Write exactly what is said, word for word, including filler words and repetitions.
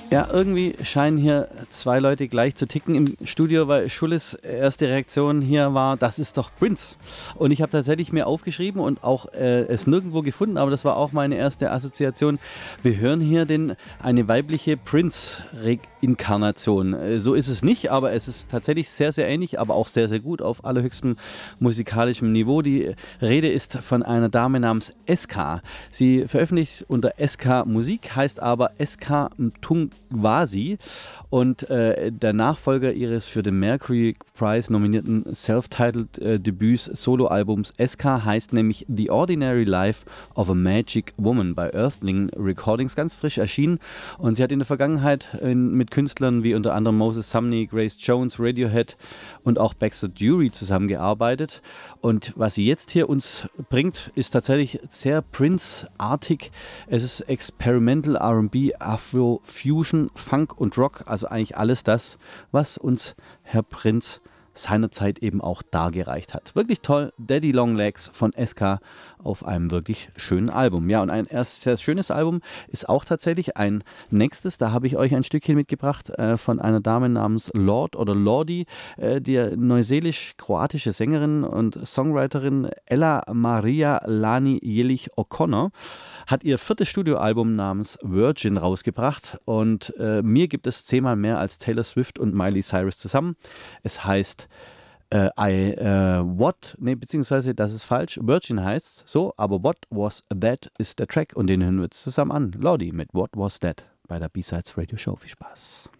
Ja, irgendwie scheinen hier zwei Leute gleich zu ticken im Studio, weil Schulles erste Reaktion hier war, das ist doch Prince. Und ich habe tatsächlich mir aufgeschrieben und auch äh, es nirgendwo gefunden, aber das war auch meine erste Assoziation. Wir hören hier den, eine weibliche Prince-Inkarnation. Äh, so ist es nicht, aber es ist tatsächlich sehr, sehr ähnlich, aber auch sehr, sehr gut auf allerhöchstem musikalischem Niveau. Die Rede ist von einer Dame namens S K. Sie veröffentlicht unter S K Musik, heißt aber S K Mtungwazi und äh, der Nachfolger ihres für den Mercury Prize nominierten Self-Titled äh, Debüts Soloalbums S K heißt nämlich The Ordinary Life of a Magic Woman bei Earthling Recordings, ganz frisch erschienen, und sie hat in der Vergangenheit in, mit Künstlern wie unter anderem Moses Sumney, Grace Jones, Radiohead und auch Baxter Dury zusammengearbeitet, und was sie jetzt hier uns bringt, ist tatsächlich sehr Prince-artig. Es ist Experimental R and B, Afro, Fusion, Funk und Rock, also eigentlich alles das, was uns Herr Prince seinerzeit eben auch dargereicht hat. Wirklich toll, Daddy Long Legs von S K auf einem wirklich schönen Album. Ja, und ein erst sehr schönes Album ist auch tatsächlich ein nächstes, da habe ich euch ein Stückchen mitgebracht äh, von einer Dame namens Lord oder Lordi, äh, die neuseelisch-kroatische Sängerin und Songwriterin Ella Maria Lani Jelich O'Connor hat ihr viertes Studioalbum namens Virgin rausgebracht, und äh, mir gibt es zehnmal mehr als Taylor Swift und Miley Cyrus zusammen. Es heißt äh, I, äh, What, nee, beziehungsweise das ist falsch, Virgin heißt so, aber What Was That ist der Track, und den hören wir jetzt zusammen an. Lordi mit What Was That bei der B-Sides Radio Show. Viel Spaß.